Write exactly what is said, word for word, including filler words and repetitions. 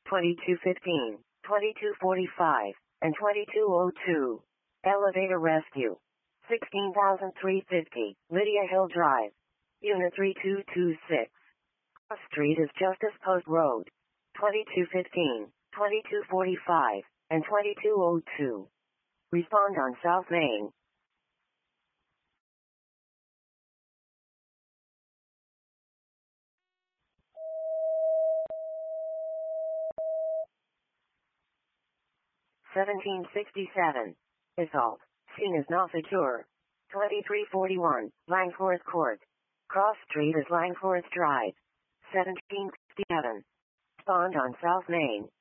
twenty-two fifteen, twenty-two forty-five, and twenty-two oh two. Elevator rescue. sixteen thousand three hundred fifty, Lydia Hill Drive. Unit three two two six. Cross Street is Justice Post Road. twenty-two fifteen, twenty-two forty-five, and twenty-two oh two. Respond on South Main. seventeen sixty-seven. Assault. Scene is not secure. twenty-three forty-one, Langforth Court. Cross Street is Langforth Drive. seventeen sixty-seven. Respond on South Main.